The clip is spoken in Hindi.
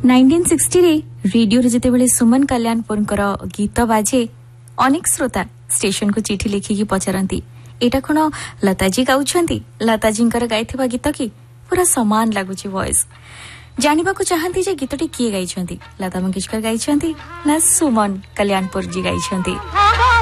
1960 रे रेडियो रे जेतेबेले सुमन कल्याणपुरकर गीत बाजे अनेक श्रोता स्टेशन को चिठी लिखिकी पचारती एटा कोन लताजी गाउछंती लताजींकर गाइथिबा गीत की पूरा समान लागुची वॉइस जानिबा को चाहती जे गीतटी किए गाइछंती लता मंगेशकर गाइछंती ना सुमन कल्याणपुर जी गाइछंती।